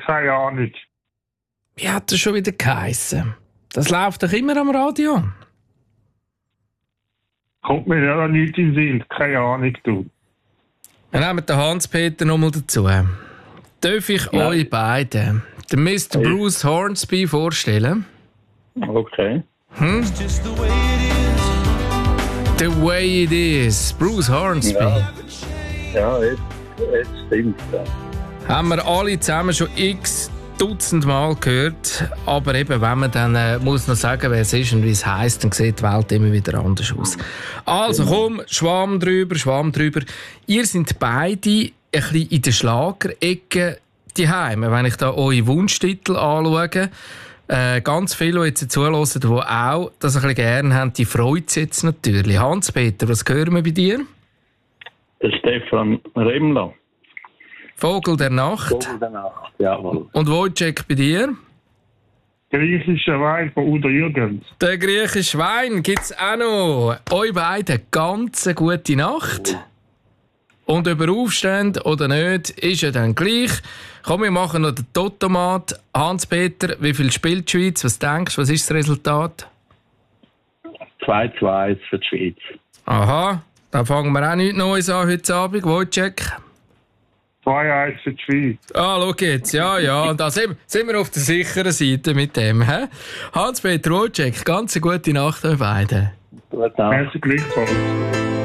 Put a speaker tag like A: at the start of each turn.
A: keine Ahnung.
B: Wie hat das schon wieder geheissen? Das läuft doch immer am Radio.
A: Kommt mir ja nicht in den Sinn. Keine Ahnung, du.
B: Wir nehmen den Hans-Peter nochmal dazu. Darf ich euch beiden den Mr. Bruce Hornsby vorstellen?
C: Okay.
B: The Way It Is. Bruce Hornsby.
C: Ja, jetzt stimmt es.
B: Haben wir alle zusammen schon x Dutzend Mal gehört. Aber eben, wenn man dann muss noch sagen, wer es ist und wie es heisst, dann sieht die Welt immer wieder anders aus. Also komm, Schwamm drüber. Ihr seid beide ein bisschen in der Schlagerecke daheim. Wenn ich da eure Wunschtitel anschaue, ganz viele, die jetzt zuhören, die auch das ein bisschen gerne haben, die freut es jetzt natürlich. Hans-Peter, was hören wir bei dir?
C: Der Stefan Remmler.
B: Vogel der Nacht.
C: Vogel der Nacht, jawohl.
B: Und Wojciech bei dir?
A: Griechischer Wein von Udo Jürgens.
B: Der griechische Wein gibt es auch noch. Euch beiden ganz gute Nacht. Und über Aufstände oder nicht, ist ja dann gleich. Komm, wir machen noch den Totomat. Hans-Peter, wie viel spielt die Schweiz? Was denkst du, was ist das Resultat?
C: 2-2 für die Schweiz.
B: Aha, da fangen wir auch nichts Neues an heute Abend. Wojciech?
A: 2-1 für die Schweiz.
B: Ah, schau jetzt. Ja. Und da sind wir auf der sicheren Seite mit dem. He? Hans-Peter, Wojciech, ganz eine gute Nacht euch beiden.
C: Gute Nacht.
A: Merci gleichfalls.